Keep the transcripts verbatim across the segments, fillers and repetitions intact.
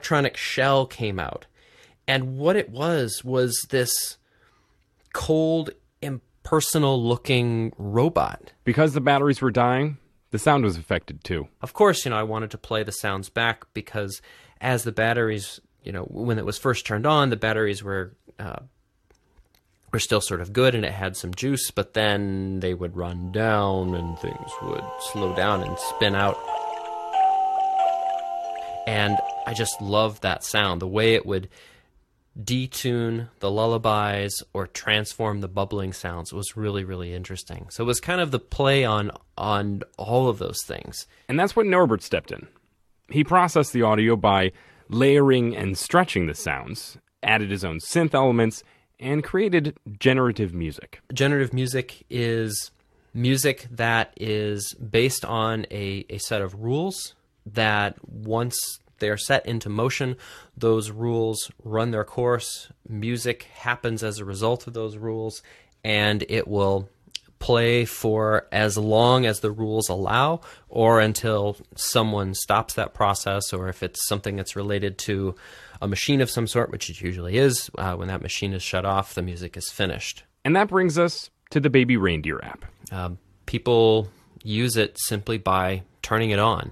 electronic shell came out. And what it was was this cold, impersonal-looking robot. Because the batteries were dying, the sound was affected too. Of course, you know, I wanted to play the sounds back because as the batteries, you know, when it was first turned on, the batteries were uh, were still sort of good and it had some juice, but then they would run down and things would slow down and spin out. And I just loved that sound, the way it would detune the lullabies or transform the bubbling sounds was really, really interesting. So it was kind of the play on on all of those things. And that's when Norbert stepped in. He processed the audio by layering and stretching the sounds, added his own synth elements, and created generative music. Generative music is music that is based on a, a set of rules that once they are set into motion, those rules run their course, music happens as a result of those rules, and it will play for as long as the rules allow or until someone stops that process, or if it's something that's related to a machine of some sort, which it usually is, uh, when that machine is shut off, the music is finished. And that brings us to the Baby Reindeer app. Um, people use it simply by turning it on.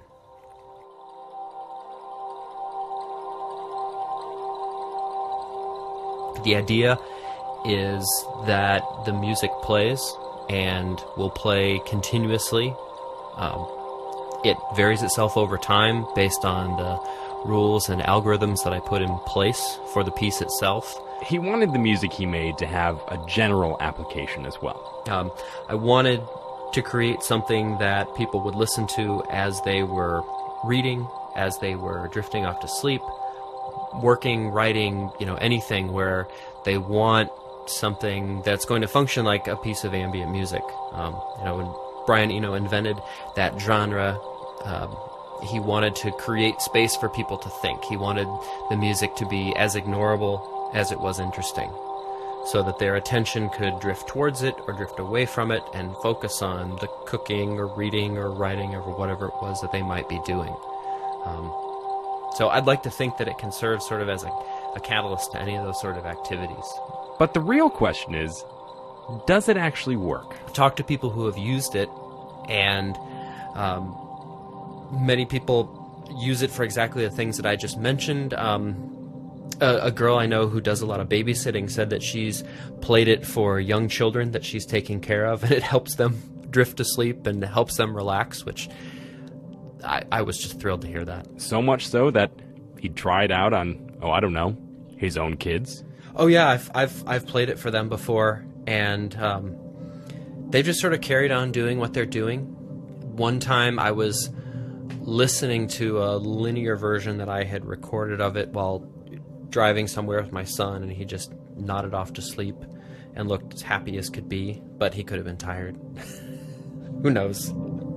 The idea is that the music plays and will play continuously. Um, it varies itself over time based on the rules and algorithms that I put in place for the piece itself. He wanted the music he made to have a general application as well. Um, I wanted to create something that people would listen to as they were reading, as they were drifting off to sleep, working, writing, you know, anything where they want something that's going to function like a piece of ambient music. Um, you know, when Brian Eno invented that genre, um, he wanted to create space for people to think. He wanted the music to be as ignorable as it was interesting, so that their attention could drift towards it or drift away from it and focus on the cooking or reading or writing or whatever it was that they might be doing. Um, so I'd like to think that it can serve sort of as a, a catalyst to any of those sort of activities. But the real question is, does it actually work? Talk to people who have used it, and um, many people use it for exactly the things that I just mentioned. Um, a, a girl I know who does a lot of babysitting said that she's played it for young children that she's taking care of, and it helps them drift to sleep and helps them relax, which I, I was just thrilled to hear that. So much so that he tried out on, oh, I don't know, his own kids? Oh yeah, I've I've I've played it for them before, and um, they've just sort of carried on doing what they're doing. One time I was listening to a linear version that I had recorded of it while driving somewhere with my son, and he just nodded off to sleep and looked as happy as could be, but he could have been tired. Who knows?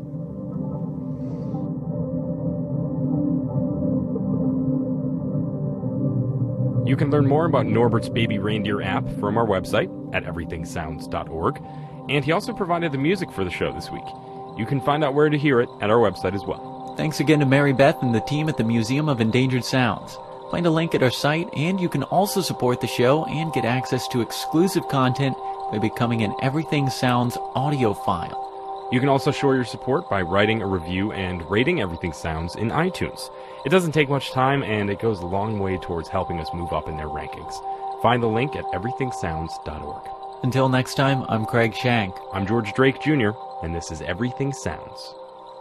You can learn more about Norbert's Baby Reindeer app from our website at everything sounds dot org, and he also provided the music for the show this week. You can find out where to hear it at our website as well. Thanks again to Mary Beth and the team at the Museum of Endangered Sounds. Find a link at our site, and you can also support the show and get access to exclusive content by becoming an Everything Sounds audiophile. You can also show your support by writing a review and rating Everything Sounds in iTunes. It doesn't take much time, and it goes a long way towards helping us move up in their rankings. Find the link at everything sounds dot org. Until next time, I'm Craig Shank. I'm George Drake Junior, and this is Everything Sounds.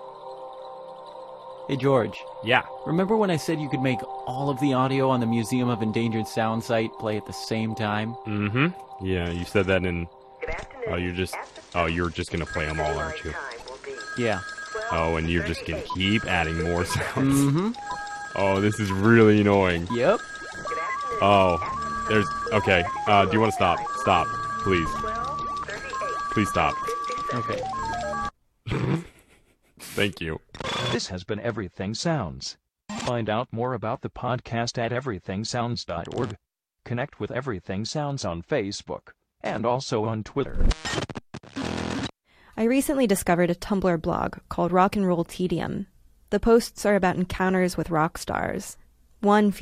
Hey, George. Yeah? Remember when I said you could make all of the audio on the Museum of Endangered Sound site play at the same time? Mm-hmm. Yeah, you said that in... Oh, you're just... Oh, you're just going to play them all, aren't you? Yeah. Oh, and you're just going to keep adding more sounds. Mm-hmm. Oh, this is really annoying. Yep. Oh, there's... Okay, uh, do you want to stop? Stop, please. Please stop. Okay. Thank you. This has been Everything Sounds. Find out more about the podcast at everything sounds dot org. Connect with Everything Sounds on Facebook and also on Twitter. I recently discovered a Tumblr blog called Rock and Roll Tedium. The posts are about encounters with rock stars. One